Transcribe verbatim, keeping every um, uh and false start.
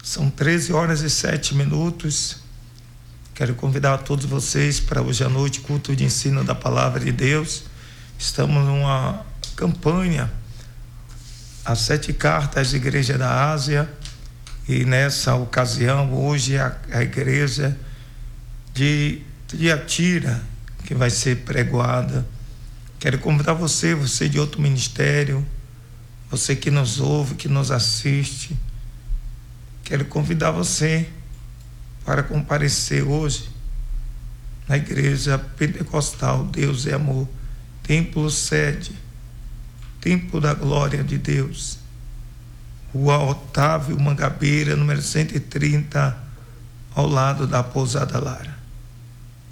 São treze horas e sete minutos. Quero convidar a todos vocês para hoje à noite, culto de ensino da Palavra de Deus. Estamos numa campanha, as sete cartas da Igreja da Ásia, e nessa ocasião, hoje, a, a igreja de Tiatira, que vai ser pregoada. Quero convidar você, você de outro ministério, você que nos ouve, que nos assiste, quero convidar você para comparecer hoje na Igreja Pentecostal Deus é Amor, Templo Sede, Templo da Glória de Deus, Rua Otávio Mangabeira, número cento e trinta, ao lado da Pousada Lara.